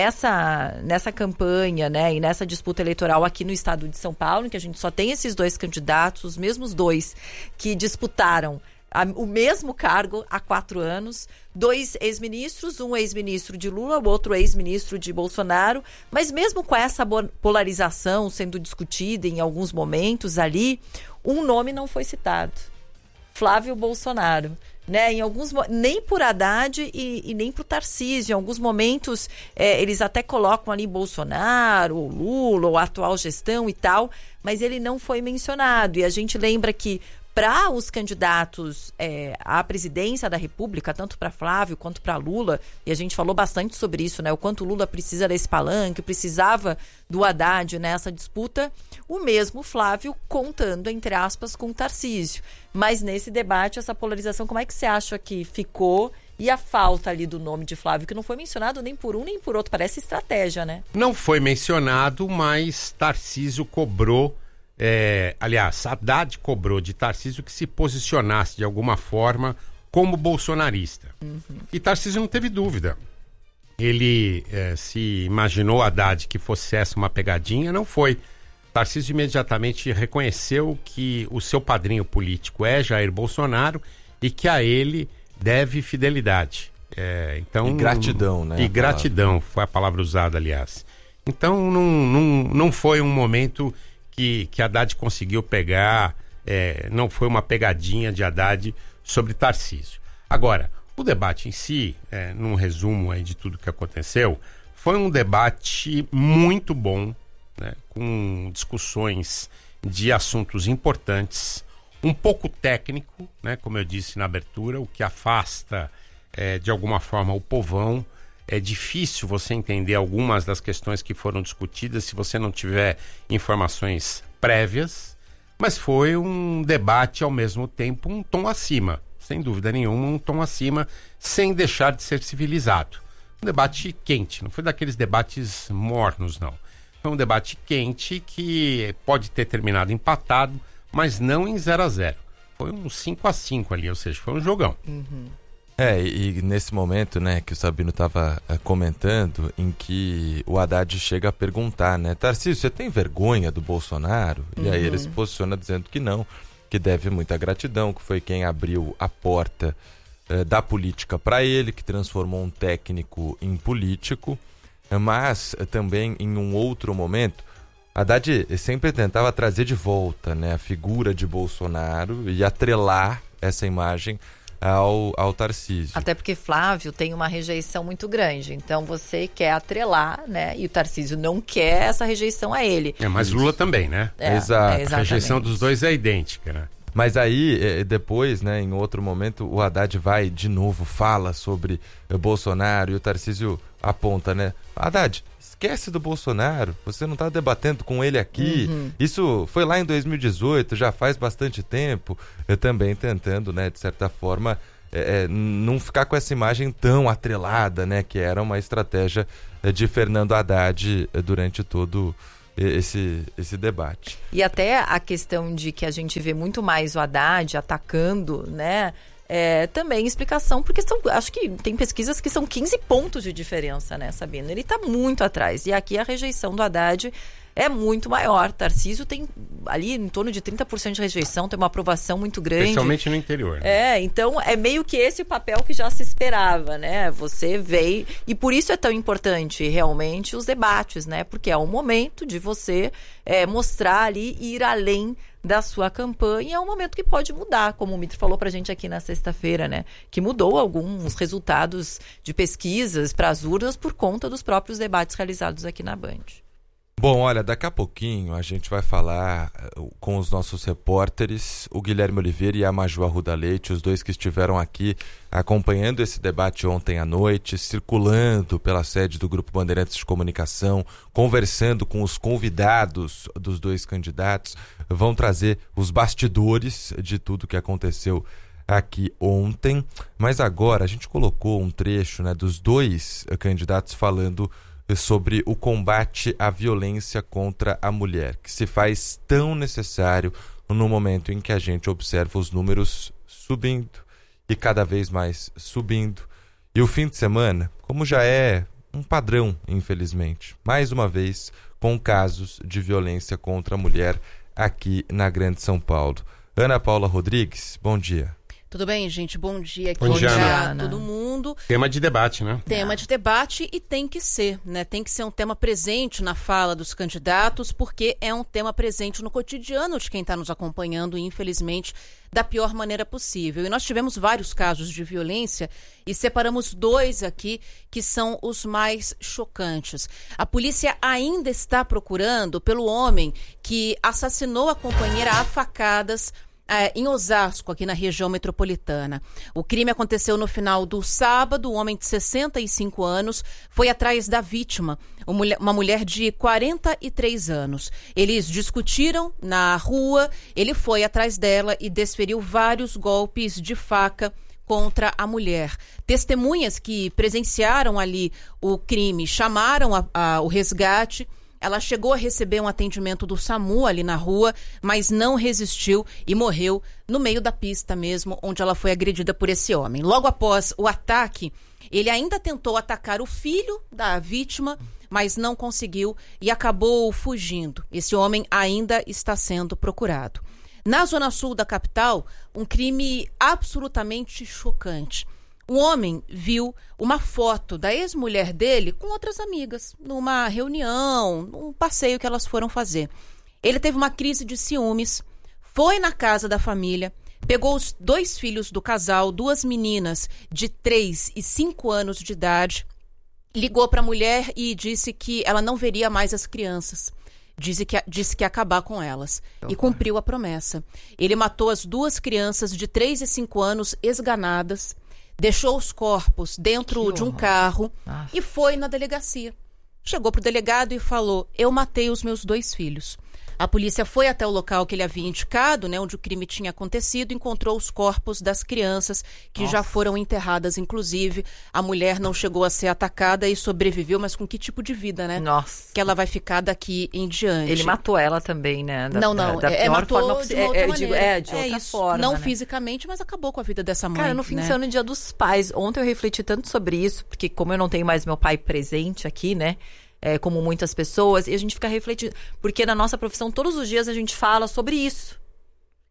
nessa campanha, né, e nessa disputa eleitoral aqui no estado de São Paulo, em que a gente só tem esses dois candidatos, os mesmos dois que disputaram o mesmo cargo há 4 anos, 2 ex-ministros, um ex-ministro de Lula, o outro ex-ministro de Bolsonaro, mas mesmo com essa polarização sendo discutida em alguns momentos ali, um nome não foi citado, Flávio Bolsonaro, né? Nem por Haddad e nem por Tarcísio, em alguns momentos eles até colocam ali Bolsonaro, ou Lula, ou a atual gestão e tal, mas ele não foi mencionado, e a gente lembra que para os candidatos à presidência da República, tanto para Flávio quanto para Lula, e a gente falou bastante sobre isso, né? O quanto Lula precisa desse palanque, precisava do Haddad nessa disputa, o mesmo Flávio contando, entre aspas, com o Tarcísio. Mas nesse debate, essa polarização, como é que você acha que ficou? E a falta ali do nome de Flávio, que não foi mencionado nem por um nem por outro, parece estratégia, né? Não foi mencionado, mas Tarcísio cobrou. Aliás, Haddad cobrou de Tarcísio que se posicionasse de alguma forma como bolsonarista. E Tarcísio não teve dúvida. Ele se imaginou Haddad que fosse essa uma pegadinha, não foi. Tarcísio imediatamente reconheceu que o seu padrinho político é Jair Bolsonaro e que a ele deve fidelidade. E gratidão, né? E gratidão, foi a palavra usada, aliás. Então não foi um momento que Haddad conseguiu pegar, não foi uma pegadinha de Haddad sobre Tarcísio. Agora, o debate em si, num resumo aí de tudo que aconteceu, foi um debate muito bom, né, com discussões de assuntos importantes, um pouco técnico, né, como eu disse na abertura, o que afasta de alguma forma o povão. É difícil você entender algumas das questões que foram discutidas se você não tiver informações prévias, mas foi um debate ao mesmo tempo um tom acima, sem dúvida nenhuma, um tom acima, sem deixar de ser civilizado. Um debate quente, não foi daqueles debates mornos, não. Foi um debate quente que pode ter terminado empatado, mas não em 0-0. Foi um 5-5 ali, ou seja, foi um jogão. E nesse momento, né, que o Sabino estava comentando, em que o Haddad chega a perguntar, né, Tarcísio, você tem vergonha do Bolsonaro? E aí ele se posiciona dizendo que não, que deve muita gratidão, que foi quem abriu a porta da política para ele, que transformou um técnico em político, mas também em um outro momento, Haddad sempre tentava trazer de volta, né, a figura de Bolsonaro e atrelar essa imagem ao Tarcísio. Até porque Flávio tem uma rejeição muito grande, então você quer atrelar, né? E o Tarcísio não quer essa rejeição a ele. Mas Lula também, né? Exato. A rejeição dos dois é idêntica, né? Mas aí, depois, né, em outro momento, o Haddad vai de novo, fala sobre Bolsonaro e o Tarcísio aponta, né? Haddad, esquece do Bolsonaro, você não está debatendo com ele aqui. Isso foi lá em 2018, já faz bastante tempo. Eu também tentando, né, de certa forma, não ficar com essa imagem tão atrelada, né, que era uma estratégia de Fernando Haddad durante todo esse debate. E até a questão de que a gente vê muito mais o Haddad atacando, né? Também explicação, porque acho que tem pesquisas que são 15 pontos de diferença, né, Sabina? Ele está muito atrás. E aqui a rejeição do Haddad é muito maior. Tarcísio tem ali em torno de 30% de rejeição, tem uma aprovação muito grande. Especialmente no interior. Né? Então é meio que esse o papel que já se esperava, né? Você veio... E por isso é tão importante realmente os debates, né? Porque é o momento de você mostrar ali e ir além da sua campanha. É um momento que pode mudar, como o Mitro falou pra gente aqui na sexta-feira, né? Que mudou alguns resultados de pesquisas para as urnas por conta dos próprios debates realizados aqui na Band. Bom, olha, daqui a pouquinho a gente vai falar com os nossos repórteres, o Guilherme Oliveira e a Maju Arruda Leite, os dois que estiveram aqui acompanhando esse debate ontem à noite, circulando pela sede do Grupo Bandeirantes de Comunicação, conversando com os convidados dos dois candidatos, vão trazer os bastidores de tudo que aconteceu aqui ontem. Mas agora a gente colocou um trecho, né, dos dois candidatos falando sobre o combate à violência contra a mulher, que se faz tão necessário no momento em que a gente observa os números subindo e cada vez mais subindo. E o fim de semana, como já é um padrão, infelizmente, mais uma vez com casos de violência contra a mulher aqui na Grande São Paulo. Ana Paula Rodrigues, bom dia. Tudo bem, gente? Bom dia aqui para todo mundo. Tema de debate, né? Tema de debate e tem que ser, né? Tem que ser um tema presente na fala dos candidatos, porque é um tema presente no cotidiano de quem está nos acompanhando, infelizmente, da pior maneira possível. E nós tivemos vários casos de violência e separamos dois aqui que são os mais chocantes. A polícia ainda está procurando pelo homem que assassinou a companheira a facadas em Osasco, aqui na região metropolitana. O crime aconteceu no final do sábado. Um homem de 65 anos foi atrás da vítima, uma mulher de 43 anos. Eles discutiram na rua, ele foi atrás dela e desferiu vários golpes de faca contra a mulher. Testemunhas que presenciaram ali o crime chamaram o resgate. Ela chegou a receber um atendimento do SAMU ali na rua, mas não resistiu e morreu no meio da pista mesmo, onde ela foi agredida por esse homem. Logo após o ataque, ele ainda tentou atacar o filho da vítima, mas não conseguiu e acabou fugindo. Esse homem ainda está sendo procurado. Na zona sul da capital, um crime absolutamente chocante. O homem viu uma foto da ex-mulher dele com outras amigas, numa reunião, num passeio que elas foram fazer. Ele teve uma crise de ciúmes, foi na casa da família, pegou os 2 filhos do casal, 2 meninas de 3 e 5 anos de idade, ligou para a mulher e disse que ela não veria mais as crianças. Disse que ia acabar com elas. E cumpriu a promessa. Ele matou as 2 crianças de 3 e 5 anos esganadas, deixou os corpos dentro de um carro e foi na delegacia. Chegou pro delegado e falou: eu matei os meus 2 filhos. A polícia foi até o local que ele havia indicado, né, onde o crime tinha acontecido, encontrou os corpos das crianças que já foram enterradas, inclusive. A mulher não chegou a ser atacada e sobreviveu, mas com que tipo de vida, né? Nossa. Que ela vai ficar daqui em diante. Ele matou ela também, né? Não. Da pior matou forma de uma outra maneira. De outra forma. Não né? fisicamente, mas acabou com a vida dessa mãe. Cara, no fim de semana, Dia dos Pais. Ontem eu refleti tanto sobre isso, porque como eu não tenho mais meu pai presente aqui, né? Como muitas pessoas, e a gente fica refletindo, porque na nossa profissão todos os dias a gente fala sobre isso.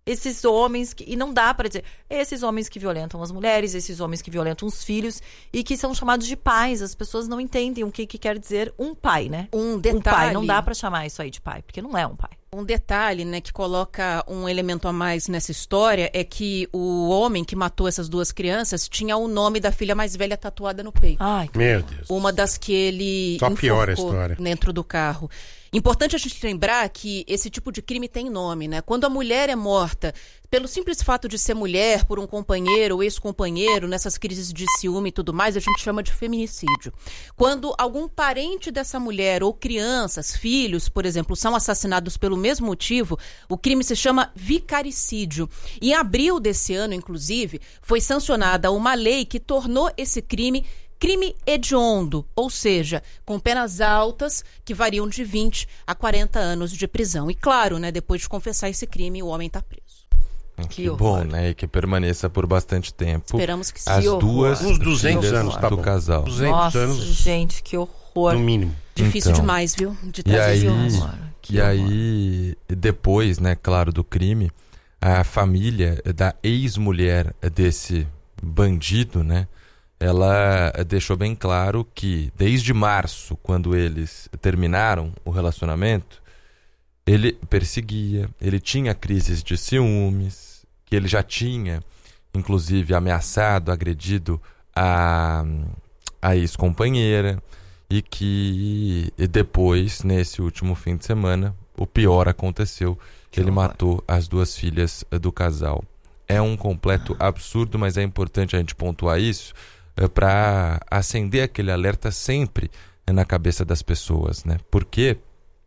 esses homens, e não dá para dizer, esses homens que violentam as mulheres, esses homens que violentam os filhos e que são chamados de pais. As pessoas não entendem o que quer dizer um pai, né? Um detalhe. Um pai, não dá para chamar isso aí de pai, porque não é um pai. Um detalhe, né, que coloca um elemento a mais nessa história é que o homem que matou essas duas crianças tinha o nome da filha mais velha tatuada no peito. Ai, meu Deus. Uma das que ele só piora a enforcou história dentro do carro. Importante a gente lembrar que esse tipo de crime tem nome, né? Quando a mulher é morta pelo simples fato de ser mulher, por um companheiro ou ex-companheiro, nessas crises de ciúme e tudo mais, a gente chama de feminicídio. Quando algum parente dessa mulher ou crianças, filhos, por exemplo, são assassinados pelo mesmo motivo, o crime se chama vicaricídio. Em abril desse ano, inclusive, foi sancionada uma lei que tornou esse crime hediondo, ou seja, com penas altas que variam de 20 a 40 anos de prisão. E claro, né, depois de confessar esse crime, o homem está preso. Que bom, né? E que permaneça por bastante tempo. Esperamos que sim. As duas uns 200 anos, tá do bom. casal. 200 Nossa, anos, gente, que horror. no mínimo. Difícil Então, demais, viu? De E aí, Que horror. aí, depois, né, claro, do crime, a família da ex-mulher desse bandido, né, ela deixou bem claro que desde março, quando eles terminaram o relacionamento, ele perseguia, ele tinha crises de ciúmes, que ele já tinha, inclusive, ameaçado, agredido a ex-companheira, e que depois, nesse último fim de semana, o pior aconteceu, que ele matou as duas filhas do casal. É um completo absurdo, mas é importante a gente pontuar isso para acender aquele alerta sempre na cabeça das pessoas, né? Porque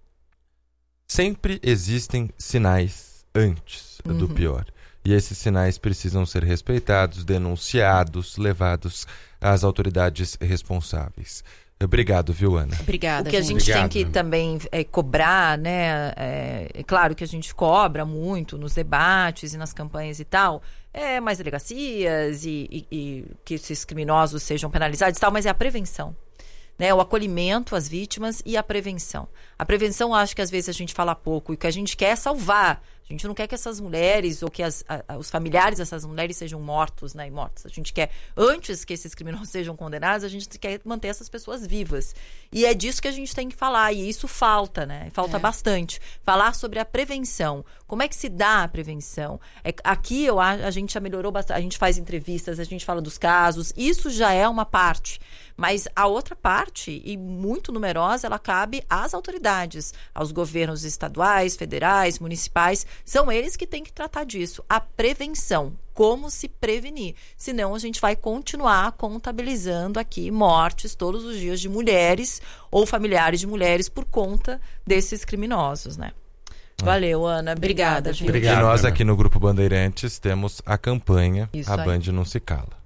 sempre existem sinais antes do pior. E esses sinais precisam ser respeitados, denunciados, levados às autoridades responsáveis. Obrigado, viu, Ana? Obrigada, O que a gente Obrigado, tem que Ana. também cobrar, né? É claro que a gente cobra muito nos debates e nas campanhas e tal. Mais delegacias e que esses criminosos sejam penalizados e tal, mas é a prevenção. Né, o acolhimento às vítimas e a prevenção. A prevenção, acho que às vezes a gente fala pouco, e o que a gente quer é salvar. A gente não quer que essas mulheres ou que os familiares dessas mulheres sejam mortos, né, e mortas. A gente quer, antes que esses criminosos sejam condenados, a gente quer manter essas pessoas vivas. E é disso que a gente tem que falar, e isso falta, né? Falta bastante. Falar sobre a prevenção. Como é que se dá a prevenção? Aqui a gente já melhorou bastante, a gente faz entrevistas, a gente fala dos casos, isso já é uma parte. Mas a outra parte, e muito numerosa, ela cabe às autoridades, aos governos estaduais, federais, municipais. São eles que têm que tratar disso. A prevenção, como se prevenir. Senão a gente vai continuar contabilizando aqui mortes todos os dias de mulheres ou familiares de mulheres por conta desses criminosos, né? Valeu, Ana. Obrigada, gente. Obrigado, E nós Ana. aqui no Grupo Bandeirantes temos a campanha Isso A aí. Band Não Se Cala.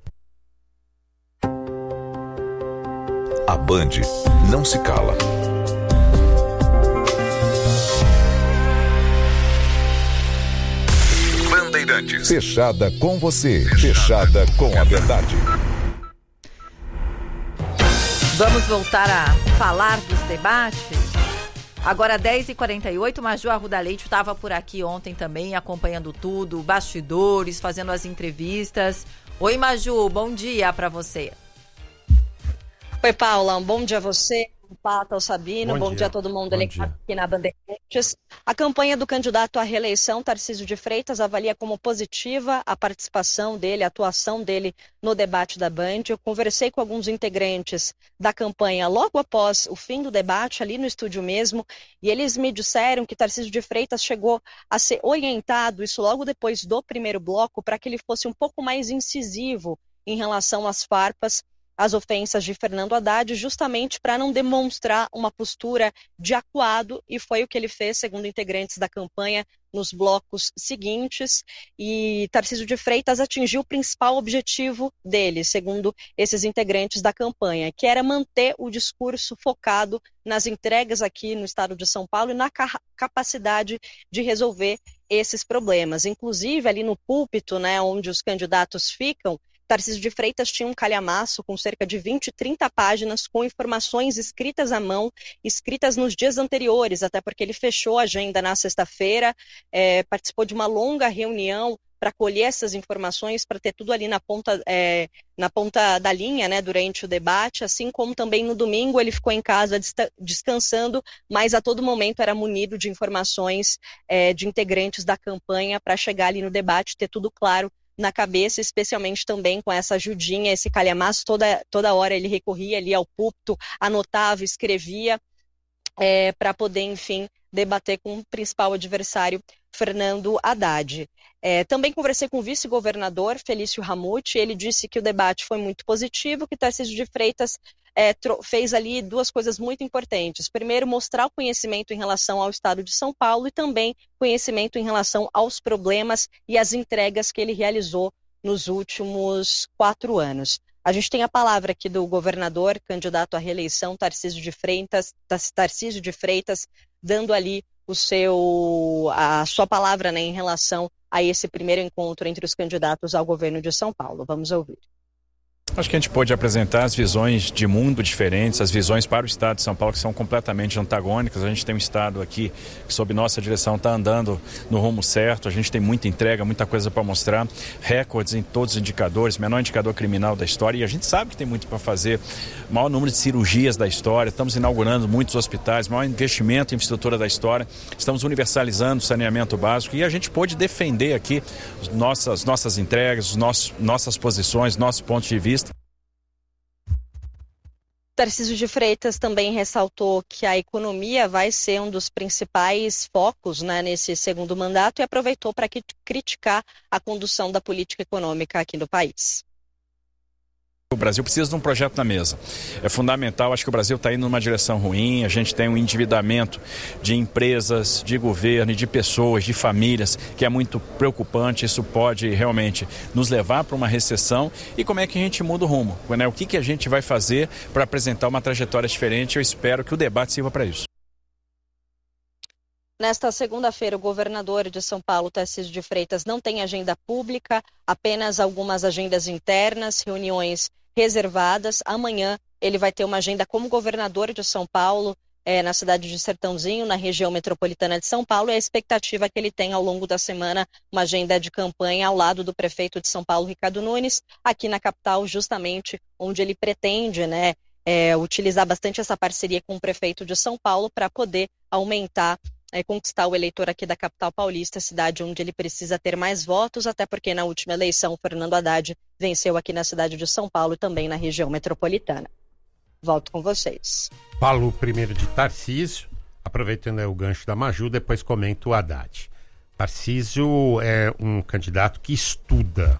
A Band não se cala. Bandeirantes. Fechada com você. Fechada com a verdade. Vamos voltar a falar dos debates? Agora 10h48, Maju Arruda Leite estava por aqui ontem também, acompanhando tudo, bastidores, fazendo as entrevistas. Oi, Maju, bom dia para você. Oi, Paula, um bom dia a você, ao Pato, ao Sabino, bom dia a todo mundo aqui na Bandeirantes. A campanha do candidato à reeleição, Tarcísio de Freitas, avalia como positiva a participação dele, a atuação dele no debate da Band. Eu conversei com alguns integrantes da campanha logo após o fim do debate, ali no estúdio mesmo, e eles me disseram que Tarcísio de Freitas chegou a ser orientado, isso logo depois do primeiro bloco, para que ele fosse um pouco mais incisivo em relação às farpas, as ofensas de Fernando Haddad, justamente para não demonstrar uma postura de acuado, e foi o que ele fez, segundo integrantes da campanha, nos blocos seguintes, e Tarcísio de Freitas atingiu o principal objetivo dele, segundo esses integrantes da campanha, que era manter o discurso focado nas entregas aqui no estado de São Paulo e na capacidade de resolver esses problemas. Inclusive, ali no púlpito, né, onde os candidatos ficam, Tarcísio de Freitas tinha um calhamaço com cerca de 20, 30 páginas com informações escritas à mão, escritas nos dias anteriores, até porque ele fechou a agenda na sexta-feira, participou de uma longa reunião para colher essas informações, para ter tudo ali na ponta da linha, né, durante o debate, assim como também no domingo ele ficou em casa descansando, mas a todo momento era munido de informações de integrantes da campanha para chegar ali no debate, ter tudo claro na cabeça, especialmente também com essa ajudinha, esse calhamaço, toda hora ele recorria ali ao púlpito, anotava, escrevia, para poder, enfim, debater com o principal adversário, Fernando Haddad. Também conversei com o vice-governador Felício Ramute, ele disse que o debate foi muito positivo, que Tarcísio de Freitas fez ali duas coisas muito importantes. Primeiro, mostrar o conhecimento em relação ao estado de São Paulo e também conhecimento em relação aos problemas e às entregas que ele realizou nos últimos 4 anos. A gente tem a palavra aqui do governador, candidato à reeleição, Tarcísio de Freitas, dando ali a sua palavra, né, em relação a esse primeiro encontro entre os candidatos ao governo de São Paulo. Vamos ouvir. Acho que a gente pôde apresentar as visões de mundo diferentes, as visões para o estado de São Paulo que são completamente antagônicas. A gente tem um estado aqui que sob nossa direção está andando no rumo certo, a gente tem muita entrega, muita coisa para mostrar, recordes em todos os indicadores, menor indicador criminal da história, e a gente sabe que tem muito para fazer, maior número de cirurgias da história, estamos inaugurando muitos hospitais, maior investimento em infraestrutura da história, estamos universalizando o saneamento básico, e a gente pôde defender aqui nossas entregas, nossas posições, nosso ponto de vista. Tarcísio de Freitas também ressaltou que a economia vai ser um dos principais focos, né, nesse segundo mandato, e aproveitou para criticar a condução da política econômica aqui no país. O Brasil precisa de um projeto na mesa. É fundamental, acho que o Brasil está indo numa direção ruim, a gente tem um endividamento de empresas, de governo e de pessoas, de famílias, que é muito preocupante, isso pode realmente nos levar para uma recessão. E como é que a gente muda o rumo? Né? O que a gente vai fazer para apresentar uma trajetória diferente? Eu espero que o debate sirva para isso. Nesta segunda-feira, o governador de São Paulo, Tarcísio de Freitas, não tem agenda pública, apenas algumas agendas internas, reuniões reservadas. Amanhã ele vai ter uma agenda como governador de São Paulo, na cidade de Sertãozinho, na região metropolitana de São Paulo, e a expectativa que ele tem ao longo da semana uma agenda de campanha ao lado do prefeito de São Paulo, Ricardo Nunes, aqui na capital, justamente onde ele pretende, né, utilizar bastante essa parceria com o prefeito de São Paulo para poder aumentar, conquistar o eleitor aqui da capital paulista, cidade onde ele precisa ter mais votos, até porque na última eleição o Fernando Haddad venceu aqui na cidade de São Paulo e também na região metropolitana. Volto com vocês. Falo primeiro de Tarcísio, aproveitando o gancho da Maju, depois comento o Haddad. Tarcísio é um candidato que estuda.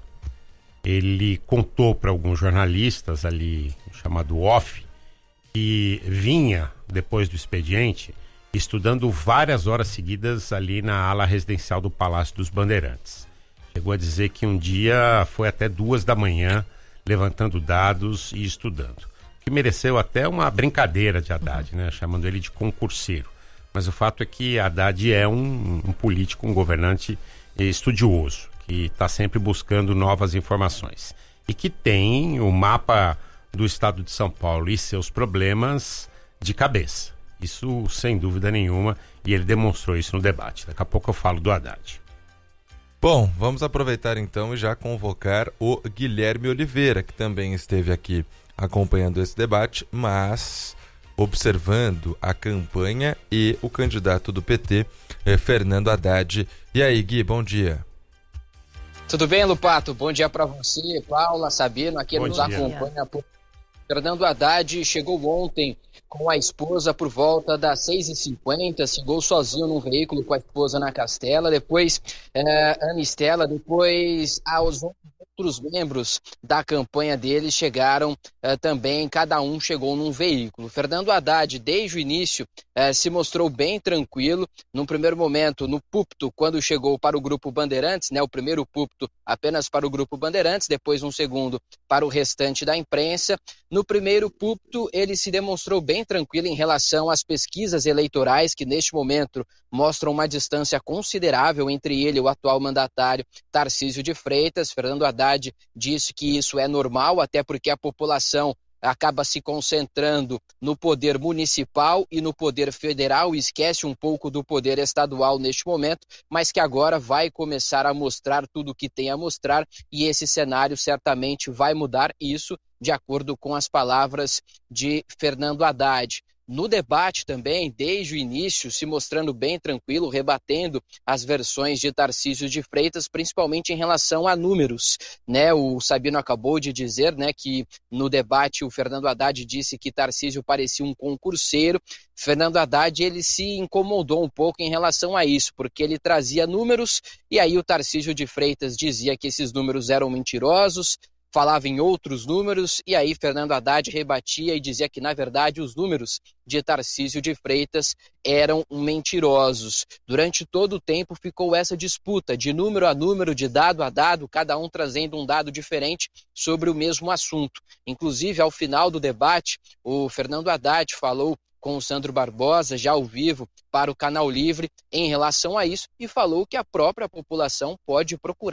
Ele contou para alguns jornalistas ali, chamado off, que vinha, depois do expediente, estudando várias horas seguidas ali na ala residencial do Palácio dos Bandeirantes. Chegou a dizer que um dia foi até 2 da manhã, levantando dados e estudando. Que mereceu até uma brincadeira de Haddad, né? Chamando ele de concurseiro. Mas o fato é que Haddad é um político, um governante estudioso, que está sempre buscando novas informações. E que tem o mapa do estado de São Paulo e seus problemas de cabeça. Isso sem dúvida nenhuma, e ele demonstrou isso no debate. Daqui a pouco eu falo do Haddad. Bom, vamos aproveitar então e já convocar o Guilherme Oliveira, que também esteve aqui acompanhando esse debate, mas observando a campanha e o candidato do PT, Fernando Haddad. E aí, Gui, bom dia. Tudo bem, Lupato? Bom dia para você, Paula, Sabino, aqui nos acompanha. Fernando Haddad chegou ontem com a esposa por volta das 6h50, chegou sozinho num veículo com a esposa na Castela, depois Ana Estela, depois aos outros membros da campanha dele chegaram também, cada um chegou num veículo. Fernando Haddad, desde o início, se mostrou bem tranquilo. Num primeiro momento, no púlpito, quando chegou para o Grupo Bandeirantes, né, o primeiro púlpito apenas para o Grupo Bandeirantes, depois um segundo para o restante da imprensa. No primeiro púlpito, ele se demonstrou bem tranquilo em relação às pesquisas eleitorais, que neste momento mostram uma distância considerável entre ele e o atual mandatário Tarcísio de Freitas. Fernando Haddad Haddad disse que isso é normal, até porque a população acaba se concentrando no poder municipal e no poder federal e esquece um pouco do poder estadual neste momento, mas que agora vai começar a mostrar tudo o que tem a mostrar e esse cenário certamente vai mudar, isso de acordo com as palavras de Fernando Haddad. No debate também, desde o início, se mostrando bem tranquilo, rebatendo as versões de Tarcísio de Freitas, principalmente em relação a números, né? O Sabino acabou de dizer, né, que no debate o Fernando Haddad disse que Tarcísio parecia um concurseiro. Fernando Haddad, ele se incomodou um pouco em relação a isso, porque ele trazia números e aí o Tarcísio de Freitas dizia que esses números eram mentirosos, falava em outros números, e aí Fernando Haddad rebatia e dizia que, na verdade, os números de Tarcísio de Freitas eram mentirosos. Durante todo o tempo ficou essa disputa de número a número, de dado a dado, cada um trazendo um dado diferente sobre o mesmo assunto. Inclusive, ao final do debate, o Fernando Haddad falou com o Sandro Barbosa, já ao vivo, para o Canal Livre, em relação a isso, e falou que a própria população pode procurar